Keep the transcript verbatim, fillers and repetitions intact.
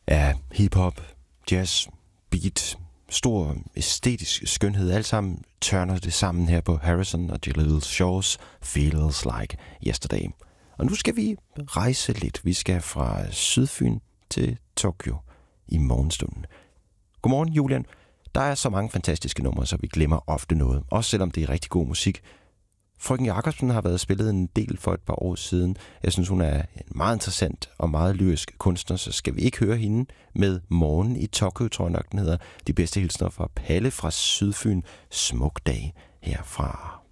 af hiphop, jazz, beat, stor æstetisk skønhed. Alt sammen tørner det sammen her på Harrison og Jaleel Shaws Feels Like Yesterday. Og nu skal vi rejse lidt. Vi skal fra Sydfyn til Tokyo i morgenstunden. Godmorgen, Julian. Der er så mange fantastiske numre, så vi glemmer ofte noget. Også selvom det er rigtig god musik. Frøken Jacobsen har været spillet en del for et par år siden. Jeg synes, hun er en meget interessant og meget lyrisk kunstner, så skal vi ikke høre hende med Morgen i Tokyo, tror jeg nok den hedder. De bedste hilsner fra Palle fra Sydfyn. Smuk dag herfra.